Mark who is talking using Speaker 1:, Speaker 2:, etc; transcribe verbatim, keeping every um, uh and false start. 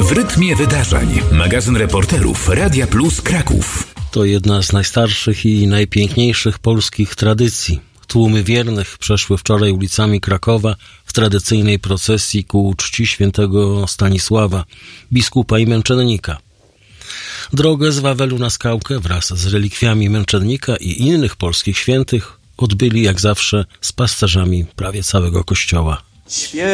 Speaker 1: W rytmie wydarzeń. Magazyn reporterów Radia Plus Kraków.
Speaker 2: To jedna z najstarszych i najpiękniejszych polskich tradycji. Tłumy wiernych przeszły wczoraj ulicami Krakowa w tradycyjnej procesji ku czci świętego Stanisława, biskupa i męczennika. Drogę z Wawelu na Skałkę wraz z relikwiami męczennika i innych polskich świętych odbyli jak zawsze z pasterzami prawie całego kościoła.